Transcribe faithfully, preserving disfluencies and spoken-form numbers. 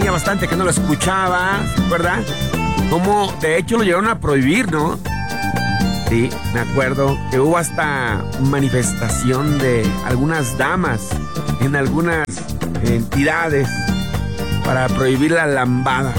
tenía bastante que no lo escuchaba, ¿se acuerda? Como de hecho lo llegaron a prohibir, ¿no? Sí, me acuerdo que hubo hasta manifestación de algunas damas en algunas entidades para prohibir la lambada.